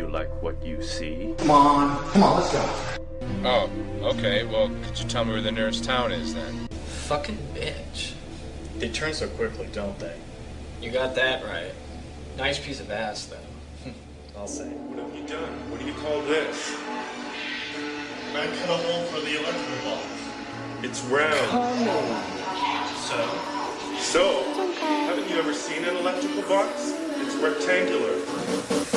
you like what you see? Come on, let's go. Oh, okay, well, could you tell me where the nearest town is then? Fucking bitch. They turn so quickly, don't they? You got that right. Nice piece of ass, though. I'll say. What have you done? What do you call this? I cut a hole for the electrical box. It's round. So? So, haven't you ever seen an electrical box? It's rectangular.